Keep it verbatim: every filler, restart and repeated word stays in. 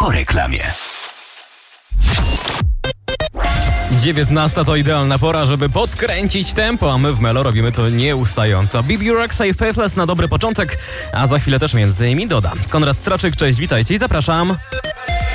po reklamie. dziewiętnasta to idealna pora, żeby podkręcić tempo, a my w Melo robimy to nieustająco. B B Rexha i Faithless na dobry początek, a za chwilę też między innymi Doda. Konrad Traczyk, cześć, witajcie i zapraszam.